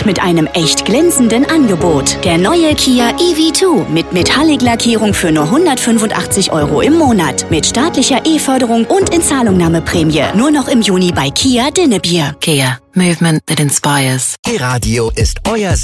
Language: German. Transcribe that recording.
und mit einem echt glänzenden Angebot. Der neue Kia EV2 mit Metallic-Lackierung für nur 185 € im Monat. Mit staatlicher E-Förderung und Inzahlungnahmeprämie. Nur noch im Juni bei Kia Dinnebier. Kia. Movement that inspires. E-Radio ist euer